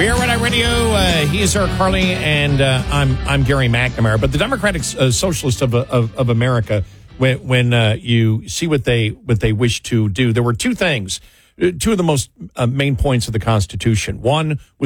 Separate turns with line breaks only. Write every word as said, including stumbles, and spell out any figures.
We are Red Eye Radio. Uh, he is Eric Harley, and uh, I'm I'm Gary McNamara. But the Democratic uh, Socialists of, of of America, when when uh, you see what they what they wish to do, there were two things, uh, two of the most uh, main points of the Constitution. One was